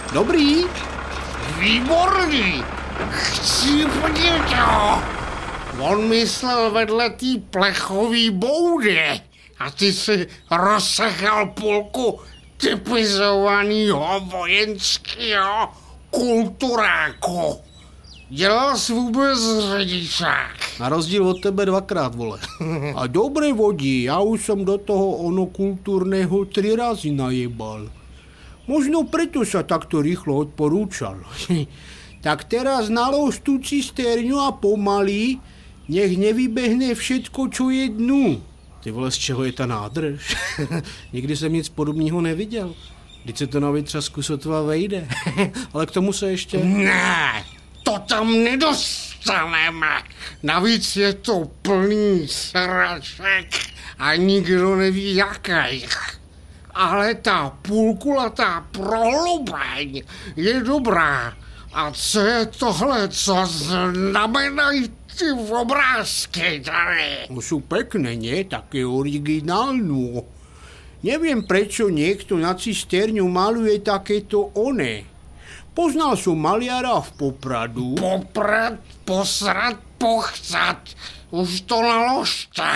Dobrý. Výborný. Chci podívat ho. On myslel vedle té plechový boudy a ty si rozsechal půlku typizovanýho vojenského kulturáku. Dělal jsi vůbec řidičák. Na rozdíl od tebe 2krát, vole. A dobré vodí, já už jsem do toho ono kulturného 3 razy najebal. Možno preto sa takto rýchlo odporúčal. Tak teraz nalož tú cisterňu a pomaly, nech nevybehne všetko, čo je dnu. Ty vole, z čeho je ta nádrž? Nikdy jsem nic podobného neviděl. Vždyť se to na vytřasku sotva vejde. Ale k tomu se ještě... Ne, to tam nedostaneme. Navíc je to plný sraček a nikdo neví jakých. Ale ta půlkulatá prohlubeň je dobrá. A co je tohle, co znamenají ty obrázky tady? No sú pekné, nie? Také originálno. Neviem, prečo niekto na cisterňu maluje takéto one. Poznal som maliara v Popradu. Poprat, posrat, pochcat. Už to naložte.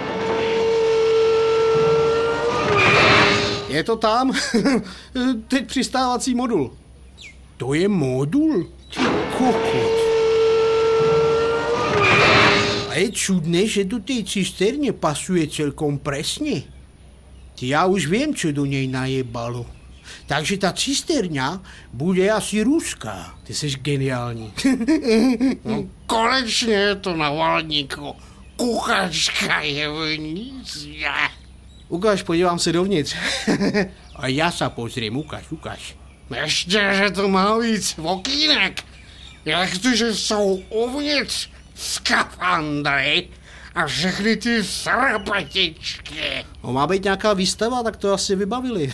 Je to tam? Teď přistávací modul. To je modul? Ty kokot. A je čudné, že do tej cisterne pasuje celkom presne. Ty, já už viem, čo do nej najebalo. Takže ta cisterňa bude asi ruská. Ty seš geniální. No, konečně je to na valníku. Kuchačka je v nízde. Ukáž, podívám se dovnitř. A já sa pozriem, ukáž. Ještě, že to má víc okýnek. Jak to, že jsou uvnitř skafandry a všechny ty srapetičky. No, má být nějaká výstava, tak to asi vybavili.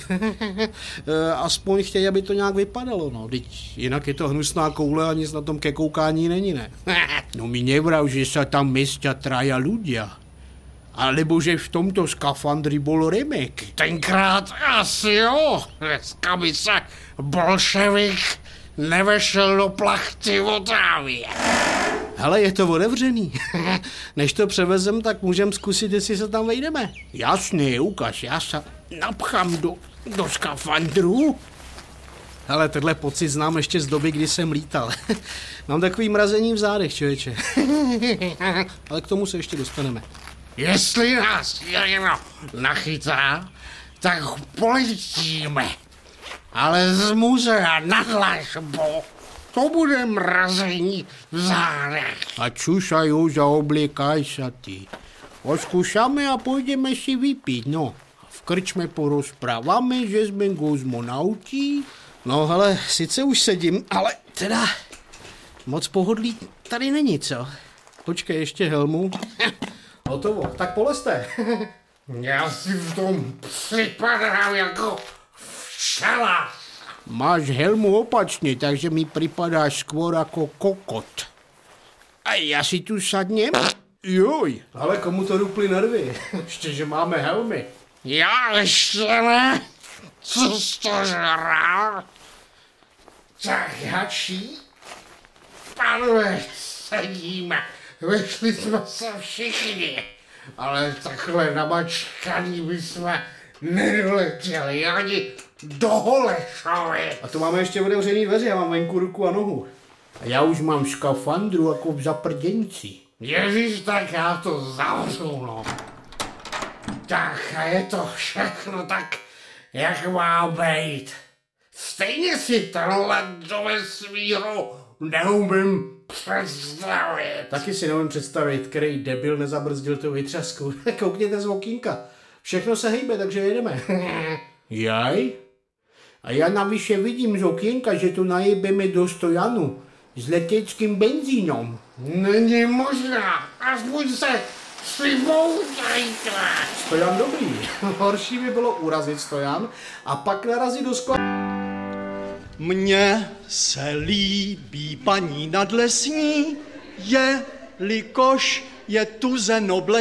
Aspoň chtějí, aby to nějak vypadalo, no. Teď jinak je to hnusná koule a nic na tom ke koukání není, ne? No mi nevrav, že sa tam mestia traja ľudia. Alebo že v tomto skafandri bol Remek. Tenkrát asi jo. Dneska by se bolševik nevešel do plachty v Otávě. Hele, je to otevřený. Než to převezem, tak můžem zkusit, jestli se tam vejdeme. Jasně, ukaž, já se napchám do skafandru. Hele, tenhle pocit znám ještě z doby, kdy jsem lítal. Mám takový mrazení v zádech, člověče. Ale k tomu se ještě dostaneme. Jestli nás někdo nachytá, tak poletíme. Ale z muzea na dlažbu. To bude mrazení v zádech. A čušaj už a obliekaj sa ty. Oskúšame a pôjdeme si vypiť, no. V krčme porozprávame, že sme kozmonauti. No hele, sice už sedím, ale teda moc pohodlí tady není, co? Počkej, ještě helmu. Hotovo, tak polezte. Já si v tom připadám jako včela. Máš helmu opačne, takže mi pripadáš skôr ako kokot. A ja si tu sadnem? Joj, ale komu to rupli nervy? Ještě, že máme helmy. Já ještě ne. Co jsi to žral? Tak hačí. Pánové, sedíme. Vyšli jsme se všichni. Ale takhle namačkaný bychom nedoletěli ani do Holešovy. A to máme ještě otevřený dveře, já mám venku ruku a nohu. A já už mám škafandru jako v zaprděnci. Ježíš, tak já to zavřu, no. Tak a je to všechno tak, jak má být. Stejně si tenhle do vesmíru neumím představit. Taky si neumím představit, který debil nezabrzdil tu vytřasku. Koukněte z okýnka. Všechno se hejbe, takže jedeme. Jaj? A já navyše vidím z okienka, že tu najebeme do stojanu s leteckým benzínom. Není možná, aspoň se přiboutajte. Stojan dobrý. Horší by bylo urazit stojan a pak narazit do skla... Mně se líbí paní nadlesní, jelikož je tuze noble